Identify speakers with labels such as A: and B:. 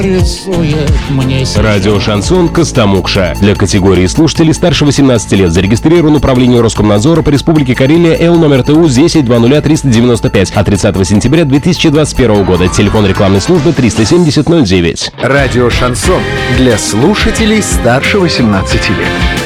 A: Рисует мне
B: Радио «Шансон» Костомукша. Для категории слушателей старше 18 лет зарегистрирован управление Роскомнадзора по Республике Карелия Л номер ТУ 10-00-395 от 30 сентября 2021 года. Телефон рекламной службы 370 09.
C: Радио «Шансон» для слушателей старше 18 лет.